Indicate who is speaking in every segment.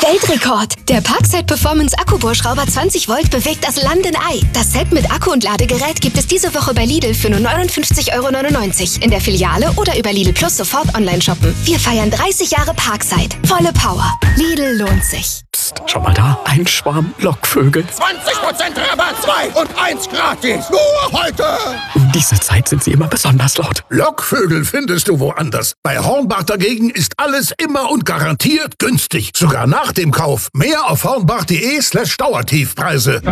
Speaker 1: Weltrekord! Der Parkside Performance Akkubohrschrauber 20 Volt bewegt das Land in Ei. Das Set mit Akku und Ladegerät gibt es diese Woche bei Lidl für nur 59,99 € in der Filiale oder über Lidl Plus sofort online shoppen. Wir feiern 30 Jahre Parkside. Volle Power. Lidl lohnt sich.
Speaker 2: Psst, schau mal da. Ein Schwarm Lockvögel.
Speaker 3: 20% Rabatt, 2 und 1 gratis. Nur heute.
Speaker 2: Um diese Zeit sind sie immer besonders laut.
Speaker 3: Lockvögel findest du woanders. Bei Hornbach dagegen ist alles immer und garantiert günstig. Sogar nach dem Kauf. Mehr auf hornbach.de/Dauertiefpreise.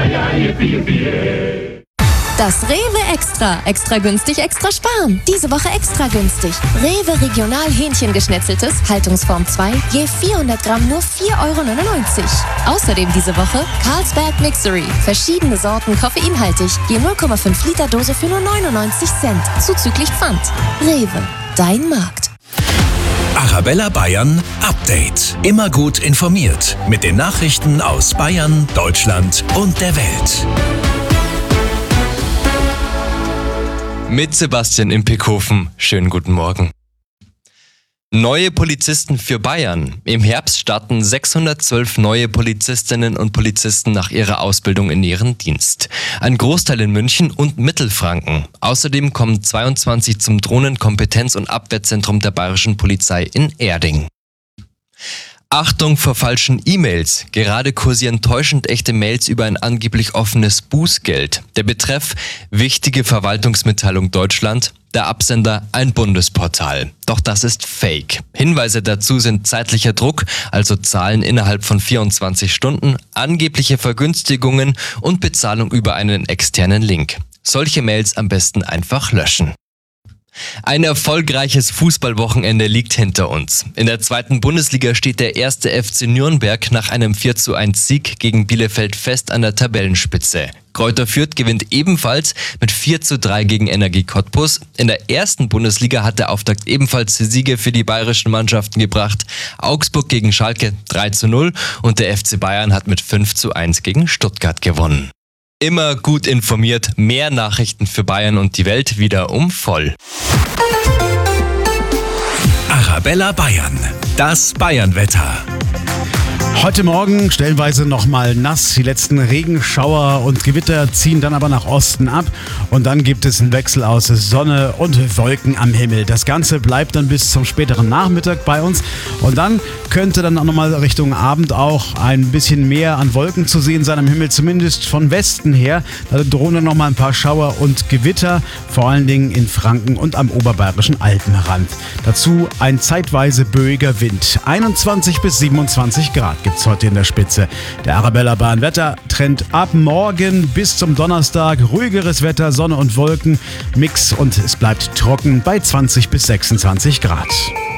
Speaker 4: Das Rewe Extra. Extra günstig, extra sparen. Diese Woche extra günstig. Rewe Regional Hähnchengeschnetzeltes, Haltungsform 2, je 400 Gramm nur 4,99 €. Außerdem diese Woche Carlsberg Mixery. Verschiedene Sorten koffeinhaltig, je 0,5 Liter Dose für nur 99 Cent. Zuzüglich Pfand. Rewe, dein Markt.
Speaker 5: Arabella Bayern Update. Immer gut informiert mit den Nachrichten aus Bayern, Deutschland und der Welt.
Speaker 6: Mit Sebastian im Pickhofen. Schönen guten Morgen. Neue Polizisten für Bayern. Im Herbst starten 612 neue Polizistinnen und Polizisten nach ihrer Ausbildung in ihren Dienst. Ein Großteil in München und Mittelfranken. Außerdem kommen 22 zum Drohnenkompetenz- und Abwehrzentrum der Bayerischen Polizei in Erding. Achtung vor falschen E-Mails. Gerade kursieren täuschend echte Mails über ein angeblich offenes Bußgeld. Der Betreff: wichtige Verwaltungsmitteilung Deutschland. Der Absender: ein Bundesportal. Doch das ist Fake. Hinweise dazu sind zeitlicher Druck, also Zahlen innerhalb von 24 Stunden, angebliche Vergünstigungen und Bezahlung über einen externen Link. Solche Mails am besten einfach löschen. Ein erfolgreiches Fußballwochenende liegt hinter uns. In der 2. Bundesliga steht der 1. FC Nürnberg nach einem 4:1 Sieg gegen Bielefeld fest an der Tabellenspitze. Greuther Fürth gewinnt ebenfalls mit 4:3 gegen Energie Cottbus. In der 1. Bundesliga hat der Auftakt ebenfalls Siege für die bayerischen Mannschaften gebracht. Augsburg gegen Schalke 3:0 und der FC Bayern hat mit 5:1 gegen Stuttgart gewonnen. Immer gut informiert, mehr Nachrichten für Bayern und die Welt wieder um voll.
Speaker 5: Arabella Bayern, das Bayernwetter.
Speaker 7: Heute Morgen stellenweise nochmal nass. Die letzten Regenschauer und Gewitter ziehen dann aber nach Osten ab. Und dann gibt es einen Wechsel aus Sonne und Wolken am Himmel. Das Ganze bleibt dann bis zum späteren Nachmittag bei uns. Und dann könnte dann auch nochmal Richtung Abend auch ein bisschen mehr an Wolken zu sehen sein am Himmel. Zumindest von Westen her. Da drohen dann nochmal ein paar Schauer und Gewitter. Vor allen Dingen in Franken und am oberbayerischen Alpenrand. Dazu ein zeitweise böiger Wind. 21 bis 27 Grad gibt es heute in der Spitze. Der Arabella Bayern Wettertrend ab morgen bis zum Donnerstag. Ruhigeres Wetter, Sonne und Wolken, Mix und es bleibt trocken bei 20 bis 26 Grad.